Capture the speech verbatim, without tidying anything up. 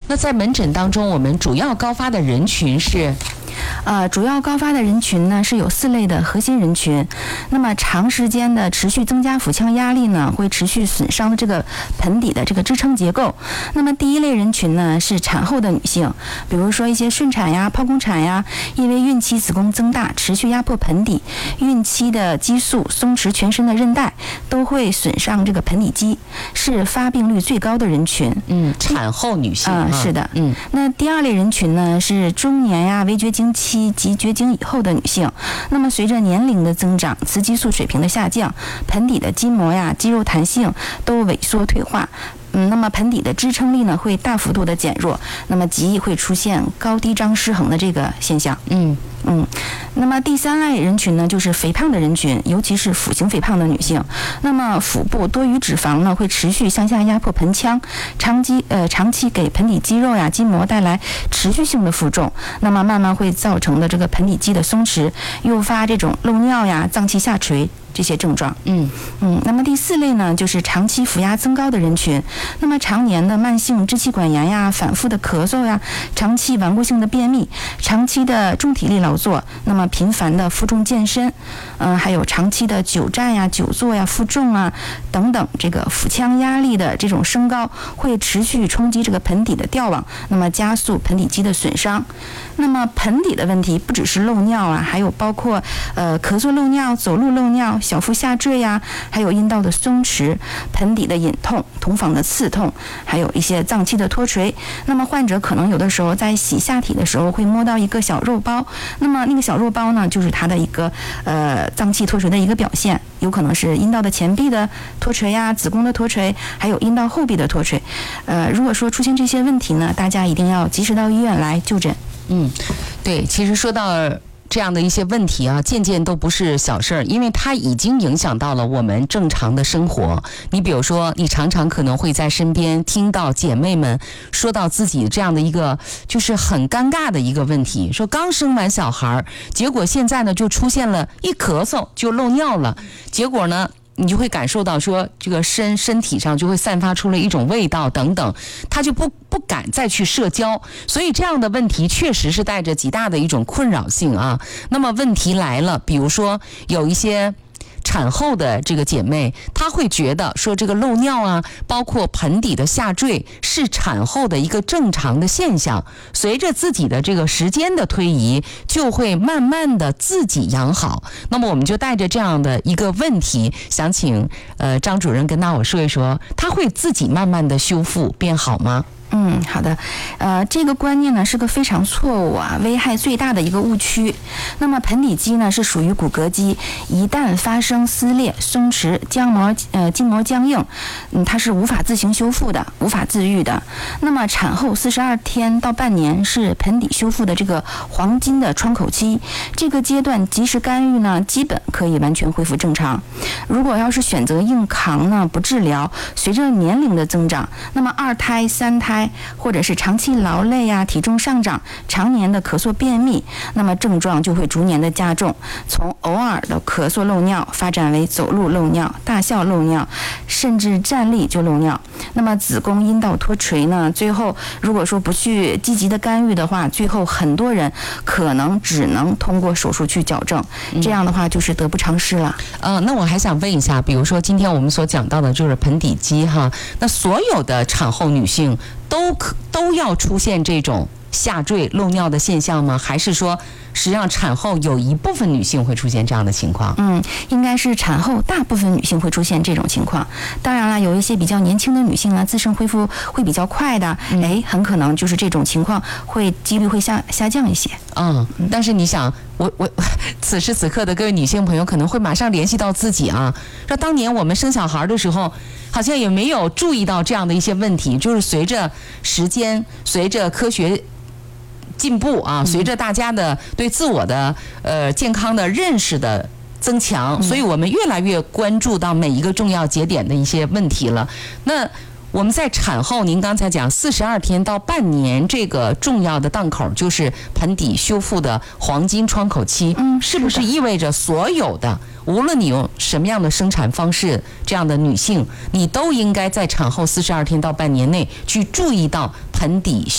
那在门诊当中，我们主要高发的人群是？ 呃，主要高发的人群呢是有四类的核心人群。那么长时间的持续增加腹腔压力呢，会持续损伤这个盆底的这个支撑结构。那么第一类人群呢是产后的女性，比如说一些顺产呀、剖宫产呀，因为孕期子宫增大，持续压迫盆底，孕期的激素松弛全身的韧带，都会损伤这个盆底肌，是发病率最高的人群。 嗯，产后女性啊、呃，是的， 嗯。 那第二类人群呢是中年呀、围绝经期及绝经以后的女性。那么随着年龄的增长，雌激素水平的下降，盆底的筋膜呀、肌肉弹性都萎缩退化。嗯，那么盆底的支撑力呢会大幅度的减弱，那么极易会出现高低张失衡的这个现象。 嗯嗯，那么第三类人群呢，就是肥胖的人群，尤其是腹型肥胖的女性。那么腹部多余脂肪呢，会持续向下压迫盆腔，长期呃长期给盆底肌肉呀、筋膜带来持续性的负重，那么慢慢会造成的这个盆底肌的松弛，诱发这种漏尿呀、脏器下垂这些症状。 嗯嗯，那么第四类呢，就是长期腹压增高的人群。那么常年的慢性支气管炎呀、反复的咳嗽呀、长期顽固性的便秘、长期的重体力劳作，那么频繁的负重健身，嗯、呃，还有长期的久站呀、久坐呀、负重啊等等，这个腹腔压力的这种升高，会持续冲击这个盆底的吊网，那么加速盆底肌的损伤。那么盆底的问题不只是漏尿啊，还有包括呃咳嗽漏尿、走路漏尿、小腹下坠呀、啊，还有阴道的松弛、盆底的隐痛、同房的刺痛，还有一些脏器的脱垂。那么患者可能有的时候在洗下体的时候会摸到一个小肉包，那么那个小肉包呢，就是它的一个呃脏器脱垂的一个表现，有可能是阴道的前壁的脱垂呀、子宫的脱垂，还有阴道后壁的脱垂。呃，如果说出现这些问题呢，大家一定要及时到医院来就诊。 嗯，对，其实说到这样的一些问题啊，件件都不是小事儿，因为它已经影响到了我们正常的生活。你比如说，你常常可能会在身边听到姐妹们说到自己这样的一个就是很尴尬的一个问题，说刚生完小孩，结果现在呢就出现了一咳嗽就漏尿了，结果呢你就会感受到说这个身身体上就会散发出了一种味道等等，他就不不敢再去社交，所以这样的问题确实是带着极大的一种困扰性啊。那么问题来了，比如说有一些产后的这个姐妹，她会觉得说这个漏尿啊，包括盆底的下坠是产后的一个正常的现象，随着自己的这个时间的推移，就会慢慢的自己养好。那么我们就带着这样的一个问题，想请呃张主任跟大伙说一说，她会自己慢慢的修复变好吗？ 嗯，好的，呃，这个观念呢是个非常错误啊，危害最大的一个误区。那么盆底肌呢是属于骨骼肌，一旦发生撕裂、松弛、浆膜呃筋膜僵硬，嗯，它是无法自行修复的，无法自愈的。那么产后四十二天到半年是盆底修复的这个黄金的窗口期，这个阶段及时干预呢，基本可以完全恢复正常。如果要是选择硬扛呢，不治疗，随着年龄的增长，那么二胎、三胎或者是长期劳累呀、体重上涨、常年的咳嗽便秘，那么症状就会逐年的加重，从偶尔的咳嗽漏尿发展为走路漏尿、大笑漏尿，甚至站立就漏尿。那么子宫阴道脱垂呢，最后如果说不去积极的干预的话，最后很多人可能只能通过手术去矫正，这样的话就是得不偿失了。 呃，那我还想问一下，比如说今天我们所讲到的就是盆底肌哈，那所有的产后女性都可都要出现这种下坠漏尿的现象吗？还是说实际上产后有一部分女性会出现这样的情况？ 嗯，应该是产后大部分女性会出现这种情况。当然了，有一些比较年轻的女性呢，自身恢复会比较快的，嗯、哎，很可能就是这种情况会几率会下下降一些。 嗯，但是你想，我我此时此刻的各位女性朋友可能会马上联系到自己啊，说当年我们生小孩的时候，好像也没有注意到这样的一些问题，就是随着时间，随着科学进步啊，随着大家的对自我的呃健康的认识的增强，所以我们越来越关注到每一个重要节点的一些问题了。那我们在产后，您刚才讲四十二天到半年这个重要的档口，就是盆底修复的黄金窗口期， 嗯， 是不是意味着所有的，无论你用什么样的生产方式，这样的女性，你都应该在产后四十二天到半年内去注意到盆底